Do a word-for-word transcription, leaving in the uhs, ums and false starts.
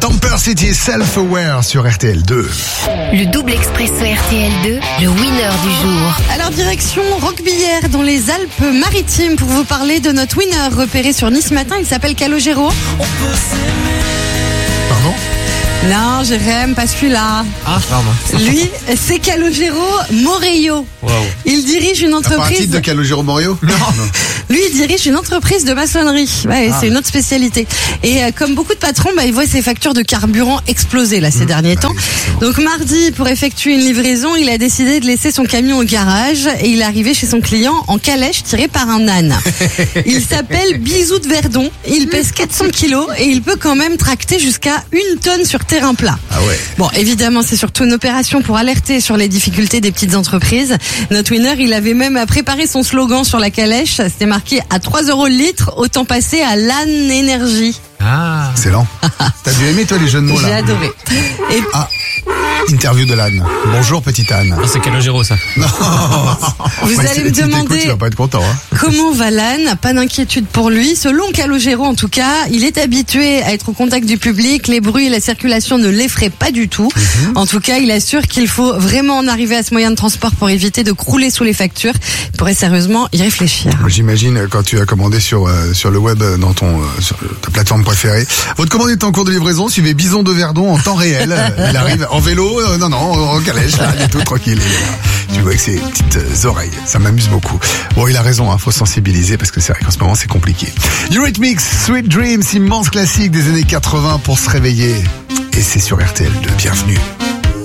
Temper City Self-Aware sur R T L deux. Le double expresso R T L deux, le winner du jour. Alors direction Roquebillière dans les Alpes-Maritimes pour vous parler de notre winner repéré sur Nice Matin. Il s'appelle Calogero. Pardon ? Non, Jérém, pas celui-là. Ah, pardon. Lui, c'est Calogero Moreio. Wow. Il dirige une Pas un titre entreprise. de Calogero Morio ? Non. Lui, il dirige une entreprise de maçonnerie. Ouais, Ah. c'est une autre spécialité. Et euh, comme beaucoup de patrons, bah, il voit ses factures de carburant exploser là ces Mmh. derniers Ah temps. oui, forcément. Donc mardi, pour effectuer une livraison, il a décidé de laisser son camion au garage et il est arrivé chez son client en calèche tiré par un âne. Il s'appelle Bisou de Verdon. Il pèse quatre cents kilos et il peut quand même tracter jusqu'à une tonne sur terrain plat. Ah ouais. Bon, évidemment, c'est surtout une opération pour alerter sur les difficultés des petites entreprises. Notre winner, il avait même préparé son slogan sur la calèche. C'était marqué à trois euros le litre, autant passer à l'âne énergie. Ah. Excellent. T'as dû aimer toi les jeux de mots J'ai là. adoré. Et Ah, interview de l'âne. Bonjour petite âne. Ah, c'est Calogero, ça. Non. vous Ouais, allez c'est- me tu t'écoutes, demander tu vas pas être content. Hein. comment va l'âne. Pas d'inquiétude pour lui. Selon Calogero, en tout cas, il est habitué à être au contact du public. Les bruits et la circulation ne l'effraient pas du tout. Mhm. En tout cas, il assure qu'il faut vraiment en arriver à ce moyen de transport pour éviter de crouler sous les factures. Il pourrait sérieusement y réfléchir. J'imagine euh, quand tu as commandé sur euh, sur le web euh, dans ton euh, sur ta plateforme préférée. Votre commande est en cours de livraison. Suivez Bison de Verdon en temps réel. Euh, Il arrive en vélo, euh, non non, en calèche, là, il est tout tranquille. Il est là. Tu vois avec ses petites euh, oreilles, ça m'amuse beaucoup. Bon, il a raison, hein, faut sensibiliser parce que c'est vrai qu'en ce moment c'est compliqué. Eurythmics, Sweet Dreams, immense classique des années quatre-vingts pour se réveiller. Et c'est sur R T L deux. Bienvenue.